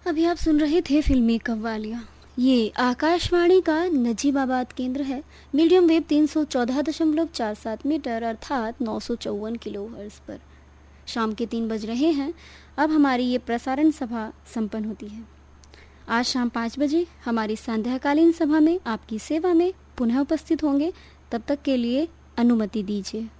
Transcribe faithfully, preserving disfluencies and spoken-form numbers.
अभी आप सुन रहे थे फिल्मी कव्वालियाँ। ये आकाशवाणी का नजीबाबाद केंद्र है। मीडियम वेव तीन सौ चौदह दशमलव चार सात मीटर अर्थात नौ सौ चौवन किलो हर्ट्ज पर। शाम के तीन बज रहे हैं। अब हमारी ये प्रसारण सभा संपन्न होती है। आज शाम पाँच बजे हमारी संध्याकालीन सभा में आपकी सेवा में पुनः उपस्थित होंगे। तब तक के लिए अनुमति दीजिए।